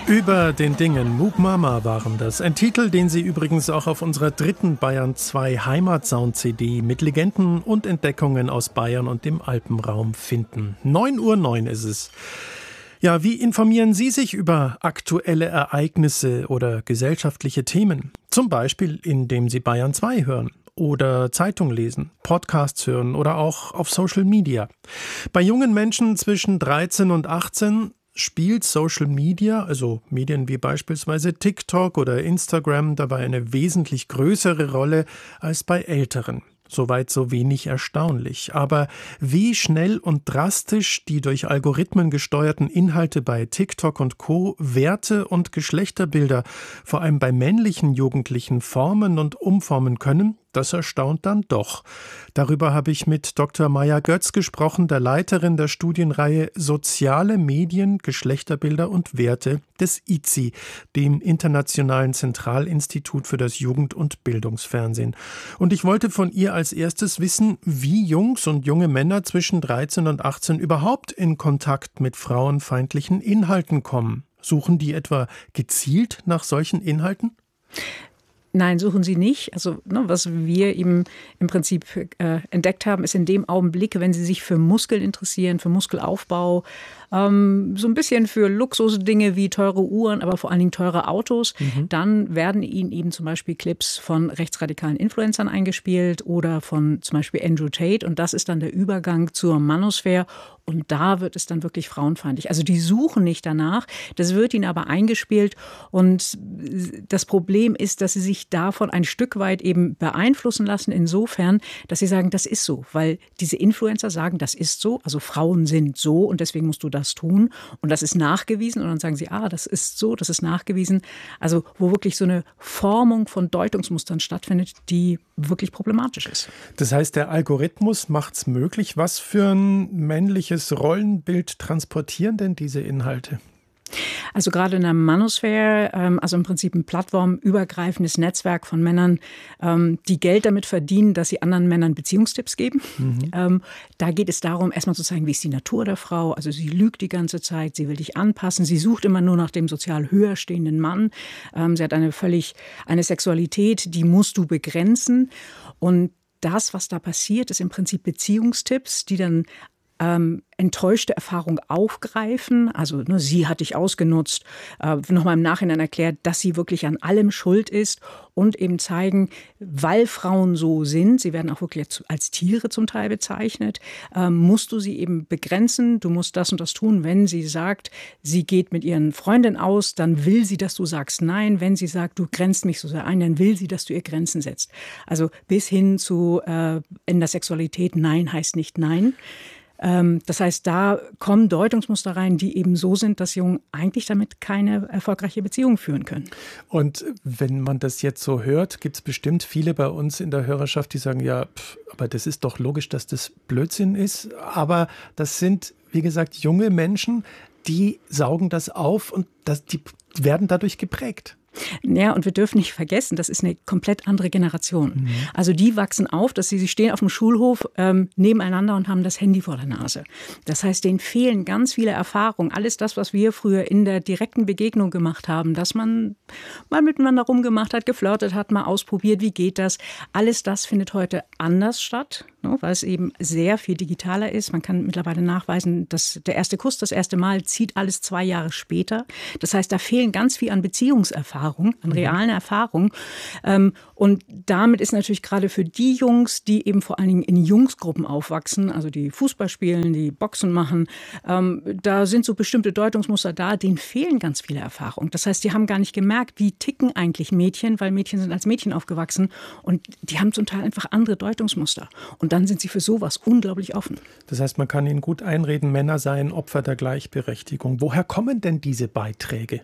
Über den Dingen. Moog Mama waren das. Ein Titel, den Sie übrigens auch auf unserer dritten Bayern 2 Heimatsound-CD mit Legenden und Entdeckungen aus Bayern und dem Alpenraum finden. 9:09 Uhr ist es. Ja, wie informieren Sie sich über aktuelle Ereignisse oder gesellschaftliche Themen? Zum Beispiel, indem Sie Bayern 2 hören oder Zeitung lesen, Podcasts hören oder auch auf Social Media. Bei jungen Menschen zwischen 13 und 18 spielt Social Media, also Medien wie beispielsweise TikTok oder Instagram, dabei eine wesentlich größere Rolle als bei Älteren. Soweit so wenig erstaunlich. Aber wie schnell und drastisch die durch Algorithmen gesteuerten Inhalte bei TikTok und Co. Werte und Geschlechterbilder, vor allem bei männlichen Jugendlichen, formen und umformen können, das erstaunt dann doch. Darüber habe ich mit Dr. Maja Götz gesprochen, der Leiterin der Studienreihe Soziale Medien, Geschlechterbilder und Werte des IZI, dem Internationalen Zentralinstitut für das Jugend- und Bildungsfernsehen. Und ich wollte von ihr als erstes wissen, wie Jungs und junge Männer zwischen 13 und 18 überhaupt in Kontakt mit frauenfeindlichen Inhalten kommen. Suchen die etwa gezielt nach solchen Inhalten? Nein, suchen sie nicht. Also was wir eben im Prinzip entdeckt haben, ist in dem Augenblick, wenn sie sich für Muskeln interessieren, für Muskelaufbau, so ein bisschen für Luxusdinge wie teure Uhren, aber vor allen Dingen teure Autos, dann werden ihnen eben zum Beispiel Clips von rechtsradikalen Influencern eingespielt oder von zum Beispiel Andrew Tate. Und das ist dann der Übergang zur Manosphere. Und da wird es dann wirklich frauenfeindlich. Also die suchen nicht danach, das wird ihnen aber eingespielt. Und das Problem ist, dass sie sich davon ein Stück weit eben beeinflussen lassen, insofern, dass sie sagen, das ist so. Weil diese Influencer sagen, das ist so, also Frauen sind so und deswegen musst du das tun. Und das ist nachgewiesen. Und dann sagen sie, das ist so, das ist nachgewiesen. Also wo wirklich so eine Formung von Deutungsmustern stattfindet, die wirklich problematisch ist. Das heißt, der Algorithmus macht es möglich. Was für ein männliches Rollenbild transportieren denn diese Inhalte? Also gerade in der Manosphere, also im Prinzip ein plattformübergreifendes Netzwerk von Männern, die Geld damit verdienen, dass sie anderen Männern Beziehungstipps geben. Da geht es darum, erstmal zu zeigen, wie ist die Natur der Frau. Also sie lügt die ganze Zeit, sie will dich anpassen, sie sucht immer nur nach dem sozial höher stehenden Mann. Sie hat eine Sexualität, die musst du begrenzen. Und das, was da passiert, ist im Prinzip Beziehungstipps, die dann enttäuschte Erfahrung aufgreifen. Also sie hat dich ausgenutzt, nochmal im Nachhinein erklärt, dass sie wirklich an allem schuld ist und eben zeigen, weil Frauen so sind, sie werden auch wirklich als Tiere zum Teil bezeichnet, musst du sie eben begrenzen, du musst das und das tun. Wenn sie sagt, sie geht mit ihren Freundinnen aus, dann will sie, dass du sagst nein. Wenn sie sagt, du grenzt mich so sehr ein, dann will sie, dass du ihr Grenzen setzt. Also bis hin zu in der Sexualität, nein heißt nicht nein. Das heißt, da kommen Deutungsmuster rein, die eben so sind, dass Jungen eigentlich damit keine erfolgreiche Beziehung führen können. Und wenn man das jetzt so hört, gibt es bestimmt viele bei uns in der Hörerschaft, die sagen, aber das ist doch logisch, dass das Blödsinn ist. Aber das sind, wie gesagt, junge Menschen, die saugen das auf und die werden dadurch geprägt. Ja, und wir dürfen nicht vergessen, das ist eine komplett andere Generation. Also die wachsen auf, sie stehen auf dem Schulhof nebeneinander und haben das Handy vor der Nase. Das heißt, denen fehlen ganz viele Erfahrungen. Alles das, was wir früher in der direkten Begegnung gemacht haben, dass man mal miteinander rumgemacht hat, geflirtet hat, mal ausprobiert, wie geht das. Alles das findet heute anders statt, weil es eben sehr viel digitaler ist. Man kann mittlerweile nachweisen, dass der erste Kuss, das erste Mal, zieht alles 2 Jahre später. Das heißt, da fehlen ganz viel an Beziehungserfahrung, an realen Erfahrungen. Und damit ist natürlich gerade für die Jungs, die eben vor allen Dingen in Jungsgruppen aufwachsen, also die Fußball spielen, die Boxen machen, da sind so bestimmte Deutungsmuster da, denen fehlen ganz viele Erfahrungen. Das heißt, die haben gar nicht gemerkt, wie ticken eigentlich Mädchen, weil Mädchen sind als Mädchen aufgewachsen und die haben zum Teil einfach andere Deutungsmuster. Und dann sind sie für sowas unglaublich offen. Das heißt, man kann ihnen gut einreden, Männer seien Opfer der Gleichberechtigung. Woher kommen denn diese Beiträge?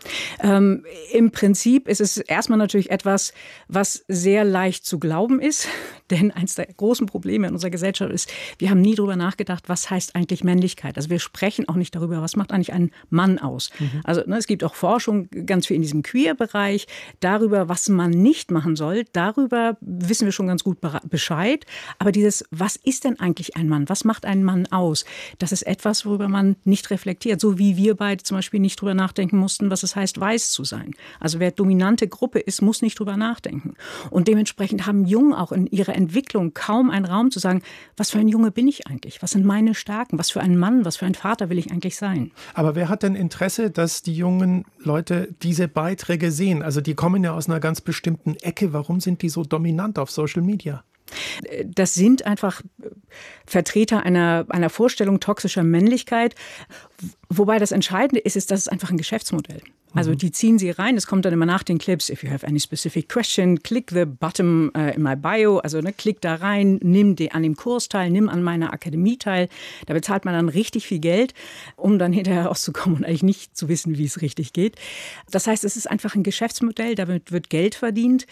Im Prinzip ist es erstmal natürlich etwas, was sehr leicht zu glauben ist. Denn eines der großen Probleme in unserer Gesellschaft ist, wir haben nie darüber nachgedacht, was heißt eigentlich Männlichkeit. Also wir sprechen auch nicht darüber, was macht eigentlich ein Mann aus. Also es gibt auch Forschung ganz viel in diesem Queer-Bereich, darüber, was man nicht machen soll. Darüber wissen wir schon ganz gut Bescheid. Aber was ist denn eigentlich ein Mann? Was macht einen Mann aus? Das ist etwas, worüber man nicht reflektiert. So wie wir beide zum Beispiel nicht darüber nachdenken mussten, was es es heißt, weiß zu sein. Also wer dominante Gruppe ist, muss nicht drüber nachdenken. Und dementsprechend haben Jungen auch in ihrer Entwicklung kaum einen Raum zu sagen, was für ein Junge bin ich eigentlich? Was sind meine Stärken? Was für ein Mann, was für ein Vater will ich eigentlich sein? Aber wer hat denn Interesse, dass die jungen Leute diese Beiträge sehen? Also die kommen ja aus einer ganz bestimmten Ecke. Warum sind die so dominant auf Social Media? Das sind einfach Vertreter einer Vorstellung toxischer Männlichkeit. Wobei das Entscheidende ist, dass es einfach ein Geschäftsmodell. Also die ziehen sie rein, es kommt dann immer nach den Clips, if you have any specific question, click the button in my bio, also klick da rein, nimm an dem Kurs teil, nimm an meiner Akademie teil. Da bezahlt man dann richtig viel Geld, um dann hinterher rauszukommen und eigentlich nicht zu wissen, wie es richtig geht. Das heißt, es ist einfach ein Geschäftsmodell, damit wird Geld verdient.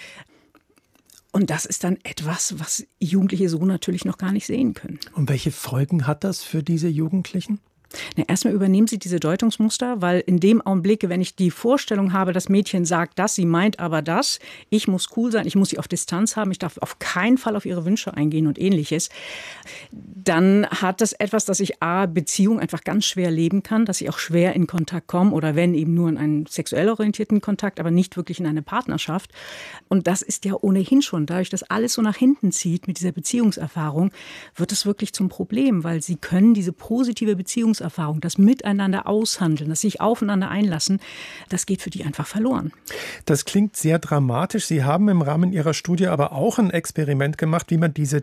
Und das ist dann etwas, was Jugendliche so natürlich noch gar nicht sehen können. Und welche Folgen hat das für diese Jugendlichen? Erstmal übernehmen sie diese Deutungsmuster, weil in dem Augenblick, wenn ich die Vorstellung habe, das Mädchen sagt das, sie meint aber das, ich muss cool sein, ich muss sie auf Distanz haben, ich darf auf keinen Fall auf ihre Wünsche eingehen und Ähnliches, dann hat das etwas, dass ich Beziehung einfach ganz schwer leben kann, dass ich auch schwer in Kontakt komme oder wenn eben nur in einen sexuell orientierten Kontakt, aber nicht wirklich in eine Partnerschaft. Und das ist ja ohnehin schon, dadurch, dass alles so nach hinten zieht mit dieser Beziehungserfahrung, wird es wirklich zum Problem, weil sie können diese positive Beziehungserfahrung, das Miteinander aushandeln, das sich aufeinander einlassen, das geht für die einfach verloren. Das klingt sehr dramatisch. Sie haben im Rahmen Ihrer Studie aber auch ein Experiment gemacht, wie man dieses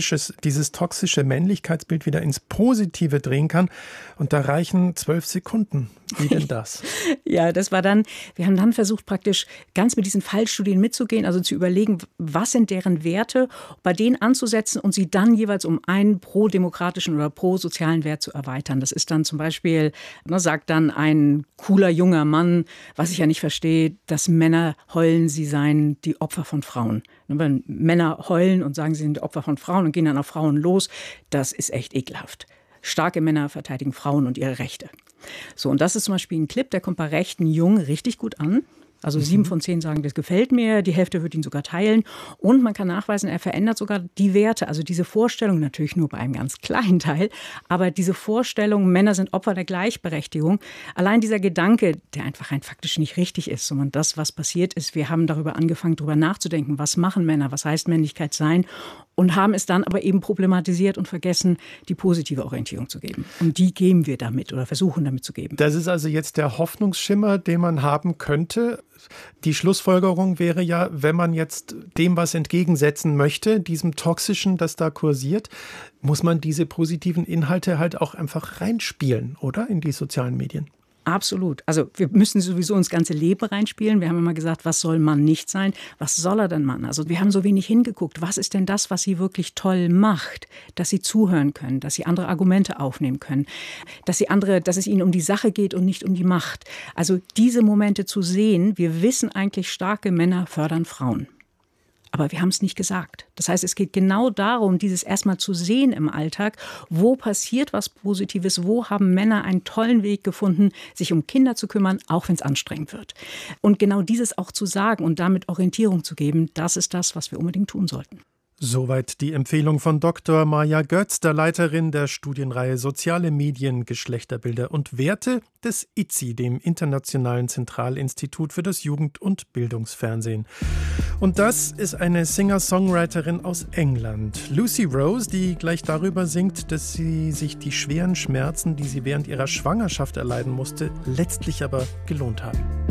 toxische Männlichkeitsbild wieder ins Positive drehen kann. Und da reichen 12 Sekunden. Wie denn das? Ja, wir haben dann versucht, praktisch ganz mit diesen Fallstudien mitzugehen, also zu überlegen, was sind deren Werte, bei denen anzusetzen und sie dann jeweils um einen pro-demokratischen oder pro-sozialen Wert zu erweitern. Das ist dann zum Beispiel, sagt dann ein cooler junger Mann, was ich ja nicht verstehe, dass Männer heulen, sie seien die Opfer von Frauen. Wenn Männer heulen und sagen, sie sind die Opfer von Frauen und gehen dann auf Frauen los, das ist echt ekelhaft. Starke Männer verteidigen Frauen und ihre Rechte. So, und das ist zum Beispiel ein Clip, der kommt bei rechten Jungen richtig gut an. Also 7 von 10 sagen, das gefällt mir, die Hälfte wird ihn sogar teilen. Und man kann nachweisen, er verändert sogar die Werte. Also diese Vorstellung, natürlich nur bei einem ganz kleinen Teil, aber diese Vorstellung, Männer sind Opfer der Gleichberechtigung, allein dieser Gedanke, der einfach rein faktisch nicht richtig ist, sondern das, was passiert ist, wir haben darüber angefangen, darüber nachzudenken, was machen Männer, was heißt Männlichkeit sein, und haben es dann aber eben problematisiert und vergessen, die positive Orientierung zu geben. Und die geben wir damit oder versuchen damit zu geben. Das ist also jetzt der Hoffnungsschimmer, den man haben könnte. Die Schlussfolgerung wäre ja, wenn man jetzt dem was entgegensetzen möchte, diesem Toxischen, das da kursiert, muss man diese positiven Inhalte halt auch einfach reinspielen, oder? In die sozialen Medien. Absolut. Also wir müssen sowieso ins ganze Leben reinspielen. Wir haben immer gesagt, was soll Mann nicht sein? Was soll er denn Mann? Also wir haben so wenig hingeguckt. Was ist denn das, was sie wirklich toll macht? Dass sie zuhören können, dass sie andere Argumente aufnehmen können, dass es ihnen um die Sache geht und nicht um die Macht. Also diese Momente zu sehen, wir wissen eigentlich, starke Männer fördern Frauen. Aber wir haben es nicht gesagt. Das heißt, es geht genau darum, dieses erstmal zu sehen im Alltag. Wo passiert was Positives? Wo haben Männer einen tollen Weg gefunden, sich um Kinder zu kümmern, auch wenn es anstrengend wird? Und genau dieses auch zu sagen und damit Orientierung zu geben, das ist das, was wir unbedingt tun sollten. Soweit die Empfehlung von Dr. Maja Götz, der Leiterin der Studienreihe Soziale Medien, Geschlechterbilder und Werte des IZI, dem Internationalen Zentralinstitut für das Jugend- und Bildungsfernsehen. Und das ist eine Singer-Songwriterin aus England, Lucy Rose, die gleich darüber singt, dass sie sich die schweren Schmerzen, die sie während ihrer Schwangerschaft erleiden musste, letztlich aber gelohnt haben.